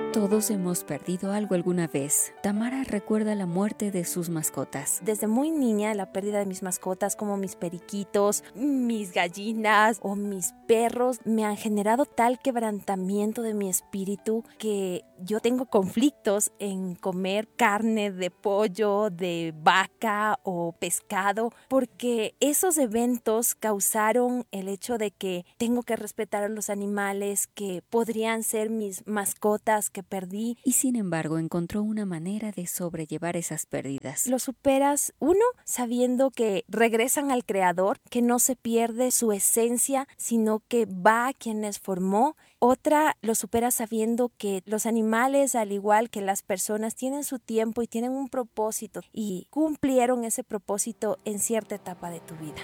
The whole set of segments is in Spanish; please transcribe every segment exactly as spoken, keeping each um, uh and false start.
Todos hemos perdido algo alguna vez. Tamara recuerda la muerte de sus mascotas. Desde muy niña, la pérdida de mis mascotas, como mis periquitos, mis gallinas o mis perros, me han generado tal quebrantamiento de mi espíritu que yo tengo conflictos en comer carne de pollo, de vaca o pescado, porque esos eventos causaron el hecho de que tengo que respetar a los animales que podrían ser mis mascotas que perdí. Y sin embargo encontró una manera de sobrellevar esas pérdidas. Lo superas, uno, sabiendo que regresan al creador, que no se pierde su esencia, sino que va a quien les formó. Otra, lo superas sabiendo que los animales, al igual que las personas, tienen su tiempo y tienen un propósito y cumplieron ese propósito en cierta etapa de tu vida.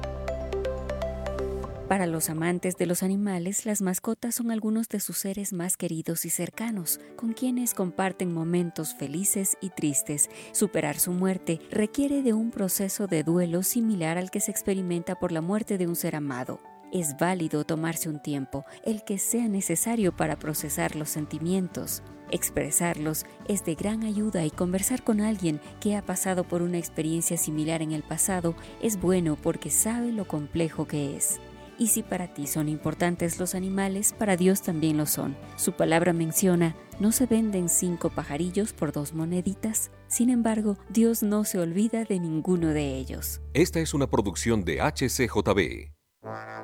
Para los amantes de los animales, las mascotas son algunos de sus seres más queridos y cercanos, con quienes comparten momentos felices y tristes. Superar su muerte requiere de un proceso de duelo similar al que se experimenta por la muerte de un ser amado. Es válido tomarse un tiempo, el que sea necesario para procesar los sentimientos. Expresarlos es de gran ayuda y conversar con alguien que ha pasado por una experiencia similar en el pasado es bueno porque sabe lo complejo que es. Y si para ti son importantes los animales, para Dios también lo son. Su palabra menciona, ¿no se venden cinco pajarillos por dos moneditas? Sin embargo, Dios no se olvida de ninguno de ellos. Esta es una producción de H C J B.